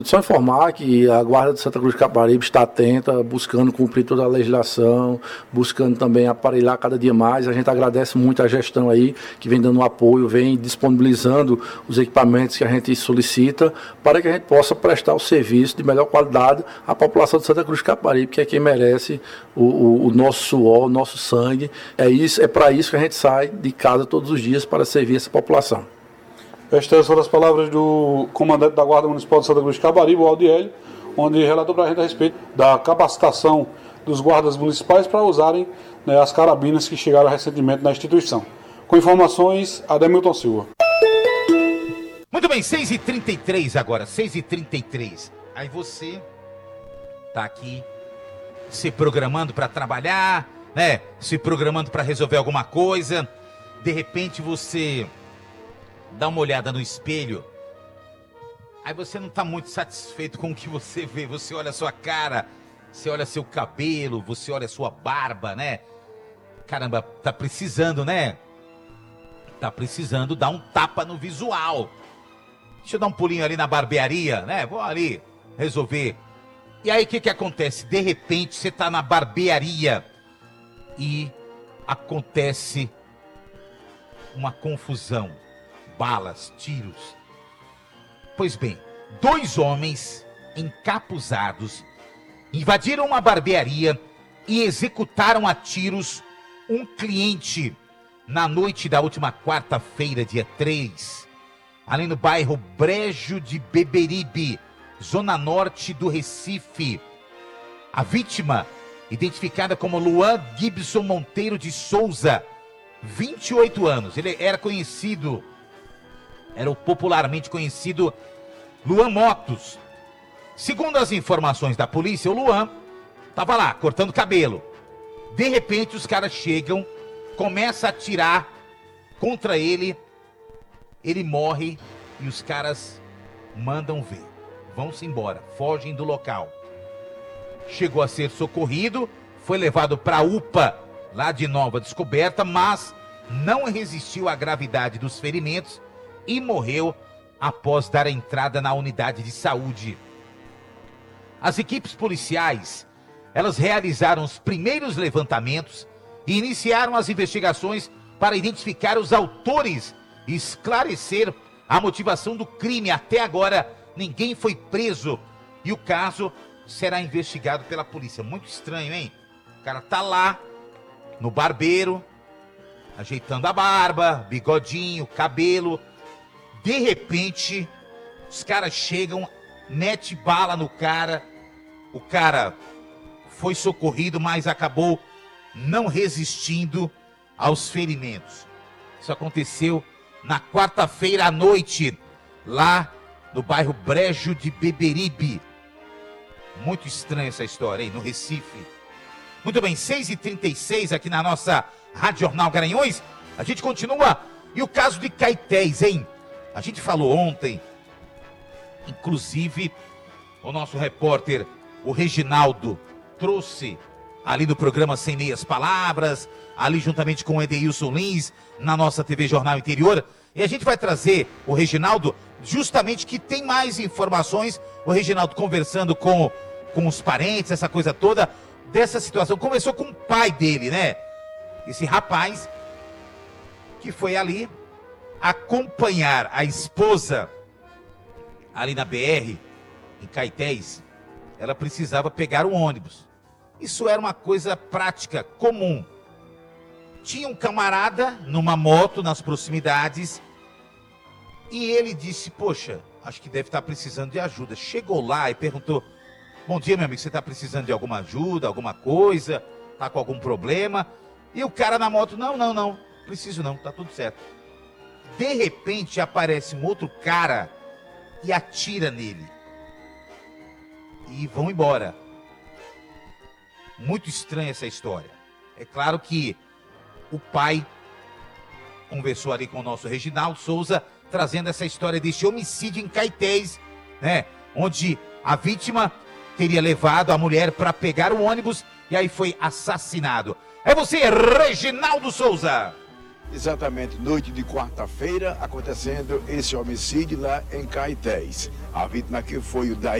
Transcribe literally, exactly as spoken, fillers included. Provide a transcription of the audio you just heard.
Só informar que a Guarda de Santa Cruz de Caparibe está atenta, buscando cumprir toda a legislação, buscando também aparelhar cada dia mais. A gente agradece muito a gestão aí, que vem dando apoio, vem disponibilizando os equipamentos que a gente solicita, para que a gente possa prestar o serviço de melhor qualidade à população de Santa Cruz de Caparibe, que é quem merece o, o, o nosso suor, o nosso sangue. É isso, é para isso que a gente sai de casa todos os dias, para servir essa população. Estas foram as palavras do comandante da Guarda Municipal de Santa Cruz de Caparibe, o Aldiel, onde relatou para a gente a respeito da capacitação dos guardas municipais para usarem, né, as carabinas que chegaram recentemente na instituição. Com informações, Ademilton Silva. Muito bem, seis e trinta e três agora, seis e trinta e três. Aí você tá aqui se programando para trabalhar, né? Se programando para resolver alguma coisa. De repente você dá uma olhada no espelho, aí você não tá muito satisfeito com o que você vê. Você olha a sua cara, você olha seu cabelo, você olha a sua barba, né? Caramba, tá precisando, né? Tá precisando dar um tapa no visual. Deixa eu dar um pulinho ali na barbearia, né? Vou ali resolver. E aí o que que acontece? De repente você tá na barbearia e acontece uma confusão. Balas, tiros. Pois bem, dois homens encapuzados invadiram uma barbearia e executaram a tiros um cliente na noite da última quarta-feira, dia três, ali no bairro Brejo de Beberibe, zona norte do Recife. A vítima, identificada como Luan Gibson Monteiro de Souza, vinte e oito anos, ele era conhecido... Era o popularmente conhecido Luan Motos. Segundo as informações da polícia, o Luan estava lá, cortando cabelo. De repente, os caras chegam, começam a atirar contra ele. Ele morre e os caras mandam ver. Vão-se embora, fogem do local. Chegou a ser socorrido, foi levado para a U P A, lá de Nova Descoberta, mas não resistiu à gravidade dos ferimentos e morreu após dar entrada na unidade de saúde. As equipes policiais, elas realizaram os primeiros levantamentos e iniciaram as investigações para identificar os autores e esclarecer a motivação do crime. Até agora, ninguém foi preso e o caso será investigado pela polícia. Muito estranho, hein? O cara tá lá, no barbeiro, ajeitando a barba, bigodinho, cabelo. De repente, os caras chegam, mete bala no cara. O cara foi socorrido, mas acabou não resistindo aos ferimentos. Isso aconteceu na quarta-feira à noite, lá no bairro Brejo de Beberibe. Muito estranha essa história, hein? No Recife. Muito bem, seis e trinta e seis aqui na nossa Rádio Jornal Garanhões. A gente continua. E o caso de Caetés, hein? A gente falou ontem, inclusive, o nosso repórter, o Reginaldo, trouxe ali no programa Sem Meias Palavras, ali juntamente com o Edeilson Lins, na nossa T V Jornal Interior. E a gente vai trazer o Reginaldo, justamente que tem mais informações, o Reginaldo conversando com, com os parentes, essa coisa toda, dessa situação. Conversou com o pai dele, né? Esse rapaz que foi ali acompanhar a esposa ali na B R, em Caetés. Ela precisava pegar um ônibus. Isso era uma coisa prática, comum. Tinha um camarada numa moto nas proximidades e ele disse, poxa, acho que deve estar precisando de ajuda. Chegou lá e perguntou, bom dia, meu amigo, você está precisando de alguma ajuda, alguma coisa? Está com algum problema? E o cara na moto, não, não, não, preciso não, tá tudo certo. De repente aparece um outro cara e atira nele. E vão embora. Muito estranha essa história. É claro que o pai conversou ali com o nosso Reginaldo Souza, trazendo essa história desse homicídio em Caetés, né? Onde a vítima teria levado a mulher para pegar o ônibus e aí foi assassinado. É você, Reginaldo Souza. exatamente noite de quarta-feira, acontecendo esse homicídio lá em Caetés. A vítima aqui foi o Daí